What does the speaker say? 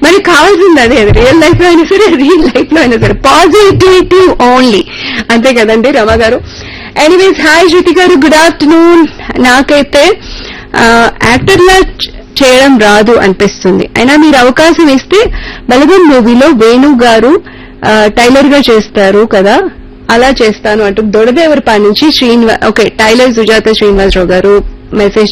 మనకి కావాల్సింది అదే, అది రియల్ లైఫ్ లో అయినా సరే రియల్ లైఫ్ లో అయినా సరే పాజిటివిటీ ఓన్లీ, అంతే కదండి రమ గారు. ఎనీవేస్, హాయ్ శృతి గారు, గుడ్ ఆఫ్టర్నూన్. నాకైతే యాక్టర్ లా చేయడం రాదు అనిపిస్తుంది, అయినా మీరు అవకాశం ఇస్తే బలగం మూవీలో వేణు గారు టైలర్ గా చేస్తారు కదా, అలా చేస్తాను అంటూ దొడదేవరపాటి నుంచి ఓకే టైలర్ సుజాత శ్రీనివాసరావు గారు మెసేజ్